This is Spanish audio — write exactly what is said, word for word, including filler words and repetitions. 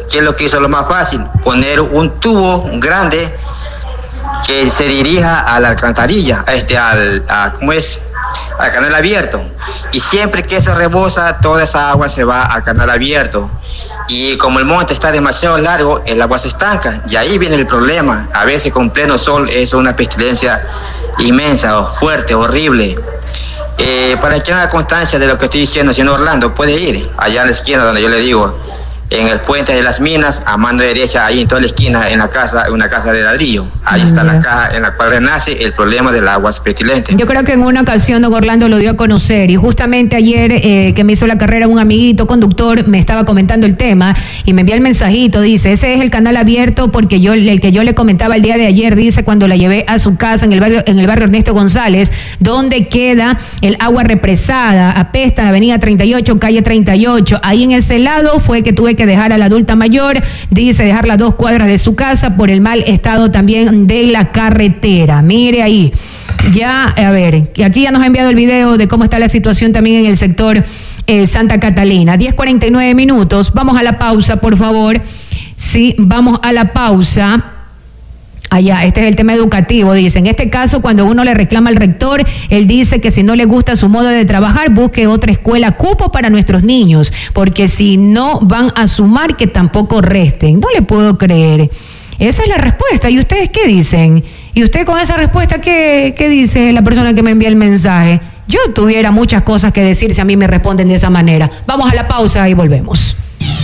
¿qué es lo que hizo lo más fácil? Poner un tubo grande que se dirija a la alcantarilla, a este, al, a, ¿cómo es? Al canal abierto. Y siempre que eso rebosa, toda esa agua se va al canal abierto. Y como el monte está demasiado largo, el agua se estanca. Y ahí viene el problema. A veces con pleno sol es una pestilencia inmensa, fuerte, horrible. Eh, para que haga constancia de lo que estoy diciendo, señor Orlando, puede ir allá a la esquina donde yo le digo, en el puente de las minas, a mano derecha, ahí en toda la esquina, en la casa, en una casa de ladrillo. Ahí ah, está yeah. la caja en la cual renace el problema del agua pestilente. Yo creo que en una ocasión don Orlando lo dio a conocer, y justamente ayer eh, que me hizo la carrera un amiguito conductor me estaba comentando el tema y me envía el mensajito, dice, ese es el canal abierto porque yo el que yo le comentaba el día de ayer, dice, cuando la llevé a su casa en el barrio, en el barrio Ernesto González, donde queda el agua represada, apesta, avenida treinta y ocho, calle treinta y ocho, ahí en ese lado fue que tuve que dejar a la adulta mayor, dice dejarla a dos cuadras de su casa por el mal estado también de la carretera. Mire ahí, ya, a ver, aquí ya nos ha enviado el video de cómo está la situación también en el sector eh, Santa Catalina. diez cuarenta y nueve minutos, vamos a la pausa, por favor. Sí, vamos a la pausa. Allá, este es el tema educativo, dice. En este caso, cuando uno le reclama al rector, él dice que si no le gusta su modo de trabajar, busque otra escuela cupo para nuestros niños, porque si no van a sumar, que tampoco resten. No le puedo creer. Esa es la respuesta. ¿Y ustedes qué dicen? ¿Y usted con esa respuesta qué, qué dice la persona que me envía el mensaje? Yo tuviera muchas cosas que decir si a mí me responden de esa manera. Vamos a la pausa y volvemos.